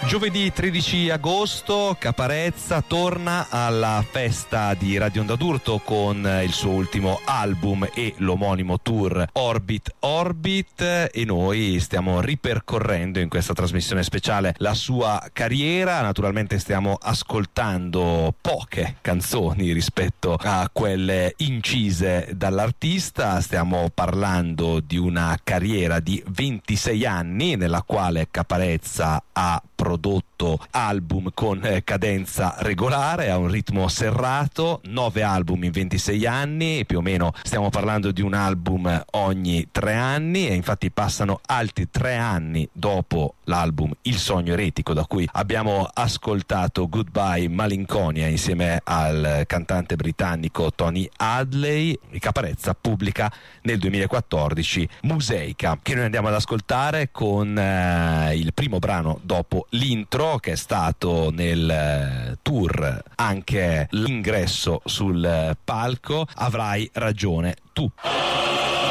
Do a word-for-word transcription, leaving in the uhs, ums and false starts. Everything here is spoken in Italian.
Giovedì tredici agosto Caparezza torna alla festa di Radio Onda d'Urto con il suo ultimo album e l'omonimo tour Orbit Orbit, e noi stiamo ripercorrendo in questa trasmissione speciale la sua carriera. Naturalmente stiamo ascoltando poche canzoni rispetto a quelle incise dall'artista. Stiamo parlando di una carriera di ventisei anni nella quale Caparezza ha prodotto album con eh, cadenza regolare, a un ritmo serrato, nove album in ventisei anni, più o meno stiamo parlando di un album ogni tre anni, e infatti passano altri tre anni dopo l'album Il Sogno Eretico, da cui abbiamo ascoltato Goodbye Malinconia insieme al cantante britannico Tony Hadley. Caparezza pubblica nel duemilaquattordici Museica, che noi andiamo ad ascoltare con eh, il primo brano dopo l'intro, che è stato nel tour anche l'ingresso sul palco, Avrai ragione tu.